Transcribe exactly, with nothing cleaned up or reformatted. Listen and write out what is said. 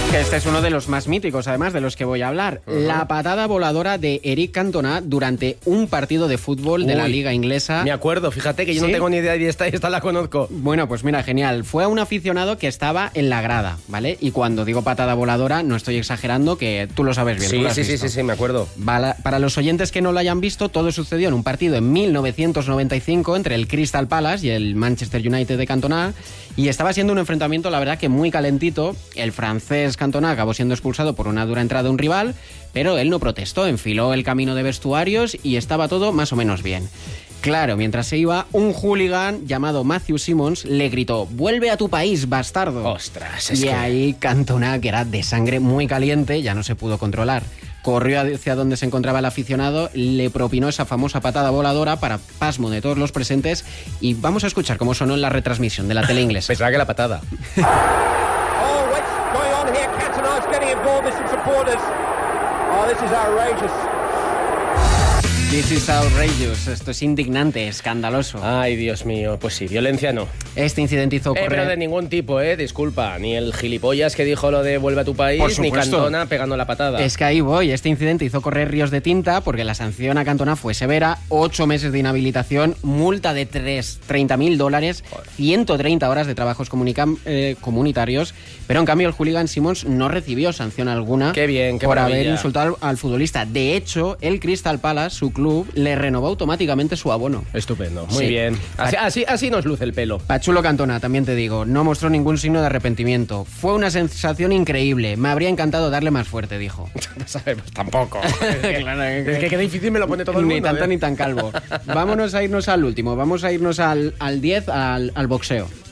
Que este es uno de los más míticos, además, de los que voy a hablar. Uh-huh. La patada voladora de Eric Cantona durante un partido de fútbol Uy, de la Liga Inglesa. Me acuerdo, fíjate que yo ¿Sí? no tengo ni idea de esta, esta la conozco. Bueno, pues mira, genial. Fue a un aficionado que estaba en la grada, ¿vale? Y cuando digo patada voladora, no estoy exagerando, que tú lo sabes bien. Sí, ¿tú lo has sí, visto? sí, sí, sí, me acuerdo. Para los oyentes que no lo hayan visto, todo sucedió en un partido en mil novecientos noventa y cinco entre el Crystal Palace y el Manchester United de Cantona. Y estaba siendo un enfrentamiento, la verdad, que muy calentito. El francés Cantona acabó siendo expulsado por una dura entrada de un rival, pero él no protestó, enfiló el camino de vestuarios y estaba todo más o menos bien. Claro, mientras se iba, un hooligan llamado Matthew Simmons le gritó: «¡Vuelve a tu país, bastardo!». Ostras, es y que... ahí Cantona, que era de sangre muy caliente, ya no se pudo controlar. Corrió hacia donde se encontraba el aficionado, le propinó esa famosa patada voladora para pasmo de todos los presentes y vamos a escuchar cómo sonó en la retransmisión de la tele inglesa. Pensaba que la patada. Oh, what's going on here? Cantona's getting involved with some supporters. Oh, this is outrageous. This is outrageous. Esto es indignante, escandaloso. Ay, Dios mío. Pues sí, violencia no. Este incidente hizo Eh, correr... pero de ningún tipo, ¿eh? Disculpa. Ni el gilipollas que dijo lo de vuelve a tu país, Por ni supuesto. Cantona pegando la patada. Es que ahí voy. Este incidente hizo correr ríos de tinta porque la sanción a Cantona fue severa. Ocho meses de inhabilitación, multa de treinta mil dólares, ciento treinta horas de trabajos comunica- eh, comunitarios. Pero en cambio el hooligan Simmons no recibió sanción alguna. Qué bien, qué por maravilla. haber insultado al, al futbolista. De hecho, el Crystal Palace, su club, le renovó automáticamente su abono. Estupendo, muy Sí. bien. Así, así, así nos luce el pelo. Pachulo Cantona, también te digo, no mostró ningún signo de arrepentimiento. Fue una sensación increíble. Me habría encantado darle más fuerte, dijo. No sabemos tampoco. Claro, Es que qué difícil me lo pone todo el Ni mundo. tanto ¿eh? ni tan calvo. Vámonos a irnos al último. Vamos a irnos al diez, al, al boxeo.